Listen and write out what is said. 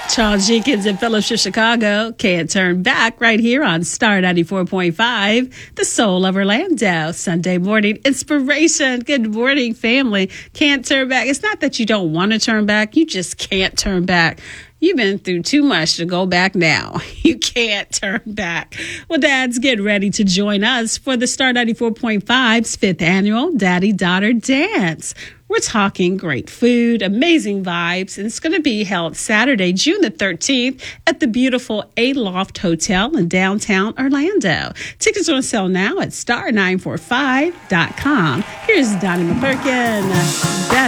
Charles Jenkins and Fellowship Chicago. Can't Turn Back right here on Star 94.5, the soul of Orlando. Sunday morning inspiration. Good morning, family. Can't turn back. It's not that you don't want to turn back. You just can't turn back. You've been through too much to go back now. You can't turn back. Well, dads, get ready to join us for the Star 94.5's 5th annual Daddy-Daughter Dance. We're talking great food, amazing vibes, and it's going to be held Saturday, June the 13th at the beautiful Aloft Hotel in downtown Orlando. Tickets are on sale now at star945.com. Here's Donnie McClurkin.